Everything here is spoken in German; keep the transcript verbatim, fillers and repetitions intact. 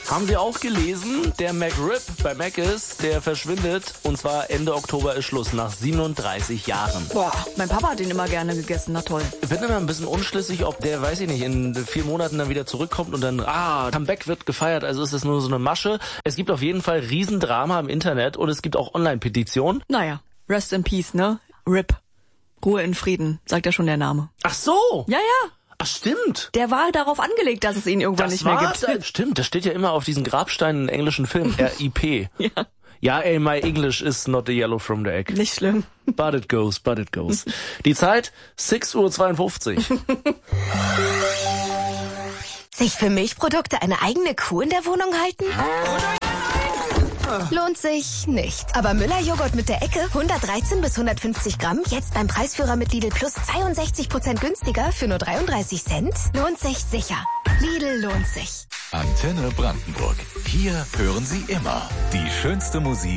Haben Sie auch gelesen, der McRib bei Mc's, der verschwindet und zwar Ende Oktober ist Schluss, nach siebenunddreißig Jahren. Boah, mein Papa hat den immer gerne gegessen, na toll. Ich bin immer ein bisschen unschlüssig, ob der, weiß ich nicht, in vier Monaten dann wieder zurückkommt und dann, ah, Comeback wird gefeiert, also ist das nur so eine Masche. Es gibt auf jeden Fall Riesendrama im Internet und es gibt auch Online-Petitionen. Naja, rest in peace, ne? Rip. Ruhe in Frieden, sagt ja schon der Name. Ach so! Ja, ja. Ach, stimmt. Der war darauf angelegt, dass es ihn irgendwann Das nicht war, mehr gibt. Da, stimmt, das steht ja immer auf diesen Grabsteinen in englischen Filmen, R I P. Ja. Ja, ey, my English is not the yellow from the egg. Nicht schlimm. But it goes, but it goes. Die Zeit, sechs Uhr zweiundfünfzig. Sich für Milchprodukte eine eigene Kuh in der Wohnung halten? Lohnt sich nicht. Aber Müller-Joghurt mit der Ecke, hundertdreizehn bis hundertfünfzig Gramm, jetzt beim Preisführer mit Lidl Plus zweiundsechzig Prozent günstiger für nur dreiunddreißig Cent. Lohnt sich sicher. Lidl lohnt sich. Antenne Brandenburg. Hier hören Sie immer die schönste Musik.